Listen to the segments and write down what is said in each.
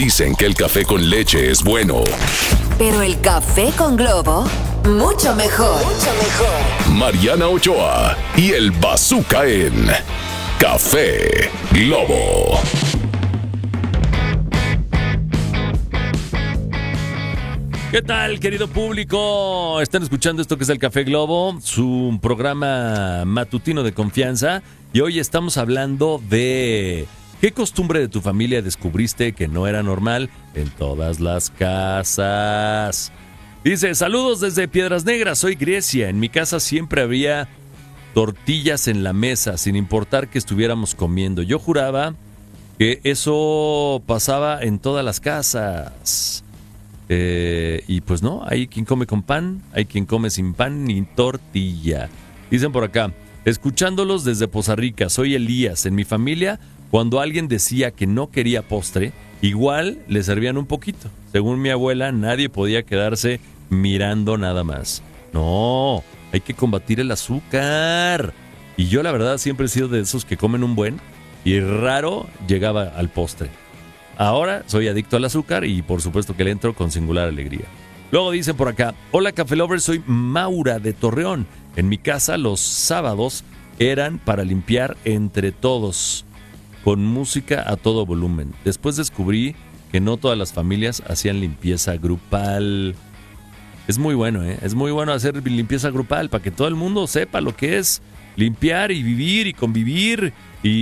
Dicen que el café con leche es bueno. Pero el café con Globo, mucho mejor. Mucho mejor. Mariana Ochoa y el Bazooka en Café Globo. ¿Qué tal, querido público? Están escuchando esto que es el Café Globo, su programa matutino de confianza. Y hoy estamos hablando de ¿qué costumbre de tu familia descubriste que no era normal en todas las casas? Dice, saludos desde Piedras Negras, soy Grecia. En mi casa siempre había tortillas en la mesa, sin importar que estuviéramos comiendo. Yo juraba que eso pasaba en todas las casas. Y pues no, hay quien come con pan, hay quien come sin pan ni tortilla. Dicen por acá, escuchándolos desde Poza Rica, soy Elías. En mi familia, cuando alguien decía que no quería postre, igual le servían un poquito. Según mi abuela, nadie podía quedarse mirando nada más. No, hay que combatir el azúcar. Y yo la verdad siempre he sido de esos que comen un buen y raro llegaba al postre. Ahora soy adicto al azúcar y por supuesto que le entro con singular alegría. Luego dicen por acá, hola Café Lovers, soy Maura de Torreón. En mi casa los sábados eran para limpiar entre todos, con música a todo volumen. Después descubrí que no todas las familias hacían limpieza grupal. Es muy bueno, es muy bueno hacer limpieza grupal para que todo el mundo sepa lo que es limpiar y vivir y convivir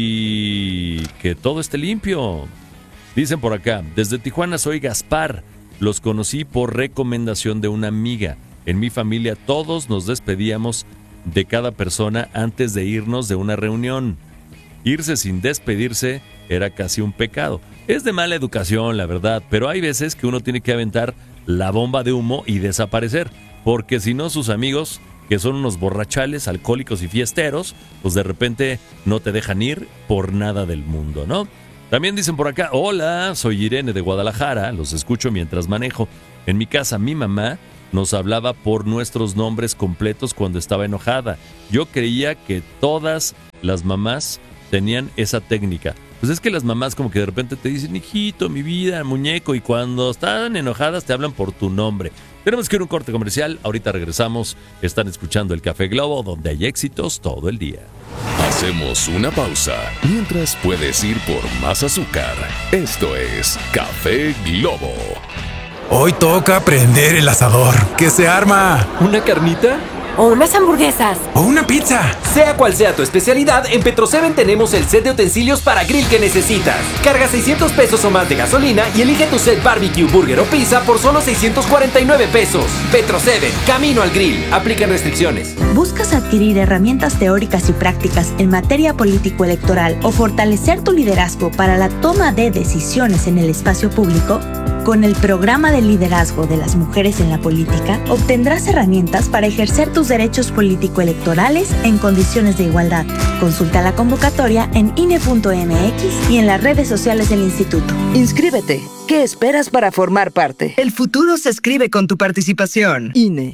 y que todo esté limpio. Dicen por acá, desde Tijuana soy Gaspar, los conocí por recomendación de una amiga. En mi familia todos nos despedíamos de cada persona antes de irnos de una reunión. Irse sin despedirse era casi un pecado. Es de mala educación, la verdad, pero hay veces que uno tiene que aventar la bomba de humo y desaparecer, porque si no sus amigos, que son unos borrachales, alcohólicos y fiesteros, pues de repente no te dejan ir por nada del mundo, ¿no? También dicen por acá, hola, soy Irene de Guadalajara, los escucho mientras manejo. En mi casa mi mamá nos hablaba por nuestros nombres completos cuando estaba enojada. Yo creía que todas las mamás tenían esa técnica. Pues es que las mamás como que de repente te dicen, hijito, mi vida, muñeco, y cuando están enojadas te hablan por tu nombre. Tenemos que ir a un corte comercial, ahorita regresamos. Están escuchando el Café Globo, donde hay éxitos todo el día. Hacemos una pausa, mientras puedes ir por más azúcar. Esto es Café Globo. Hoy toca prender el asador. ¿Qué se arma? ¿Una carnita? O unas hamburguesas. O una pizza. Sea cual sea tu especialidad, en Petro7 tenemos el set de utensilios para grill que necesitas. Carga 600 pesos o más de gasolina y elige tu set barbecue, burger o pizza por solo 649 pesos. Petro7, camino al grill. Aplican restricciones. ¿Buscas adquirir herramientas teóricas y prácticas en materia político-electoral o fortalecer tu liderazgo para la toma de decisiones en el espacio público? Con el programa de liderazgo de las mujeres en la política, obtendrás herramientas para ejercer tus derechos político-electorales en condiciones de igualdad. Consulta la convocatoria en INE.mx y en las redes sociales del instituto. Inscríbete. ¿Qué esperas para formar parte? El futuro se escribe con tu participación. INE.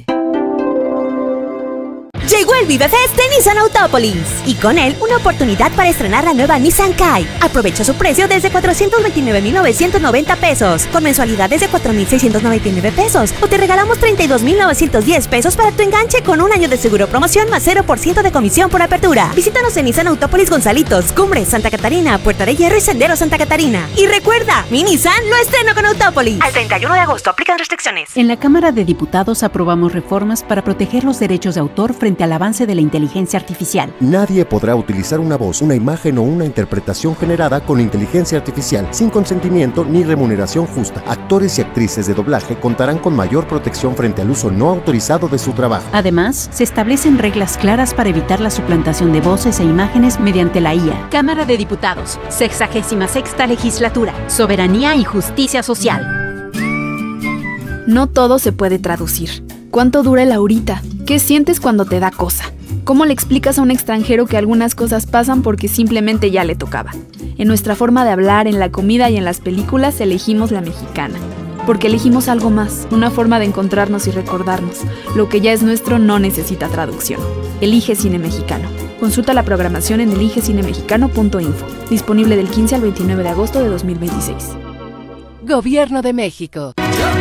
Llegó el Vive Fest de Nissan Autópolis y con él una oportunidad para estrenar la nueva Nissan Kite. Aprovecha su precio desde 429,990 pesos, con mensualidades de 4,699 pesos, o te regalamos 32,910 pesos para tu enganche con un año de seguro promoción más 0% de comisión por apertura. Visítanos en Nissan Autópolis Gonzalitos, Cumbres, Santa Catarina, Puerta de Hierro y Sendero Santa Catarina. Y recuerda, mi Nissan lo estreno con Autópolis. Al 31 de agosto aplican restricciones. En la Cámara de Diputados aprobamos reformas para proteger los derechos de autor frente al avance de la inteligencia artificial. Nadie podrá utilizar una voz, una imagen o una interpretación generada con inteligencia artificial sin consentimiento ni remuneración justa. Actores y actrices de doblaje contarán con mayor protección frente al uso no autorizado de su trabajo. Además, se establecen reglas claras para evitar la suplantación de voces e imágenes mediante la IA. Cámara de Diputados, 66ª Legislatura, Soberanía y Justicia Social. No todo se puede traducir. ¿Cuánto dura el ahorita? ¿Qué sientes cuando te da cosa? ¿Cómo le explicas a un extranjero que algunas cosas pasan porque simplemente ya le tocaba? En nuestra forma de hablar, en la comida y en las películas elegimos la mexicana. Porque elegimos algo más, una forma de encontrarnos y recordarnos. Lo que ya es nuestro no necesita traducción. Elige Cine Mexicano. Consulta la programación en eligecinemexicano.info. Disponible del 15 al 29 de agosto de 2026. Gobierno de México.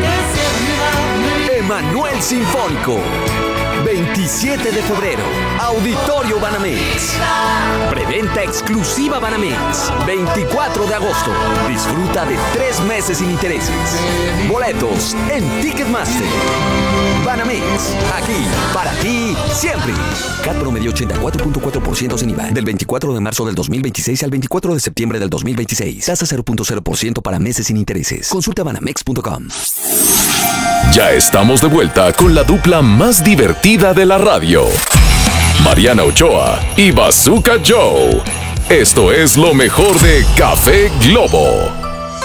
Emanuel Sinfónico. 27 de febrero, Auditorio Banamex. Preventa exclusiva Banamex. 24 de agosto. Disfruta de 3 meses sin intereses. Boletos en Ticketmaster. Banamex, aquí, para ti, siempre. CAT promedio 84.4% sin IVA. Del 24 de marzo del 2026 al 24 de septiembre del 2026. Tasa 0.0% para meses sin intereses. Consulta banamex.com. Ya estamos de vuelta con la dupla más divertida de la radio. Mariana Ochoa y Bazooka Joe. Esto es lo mejor de Café Globo.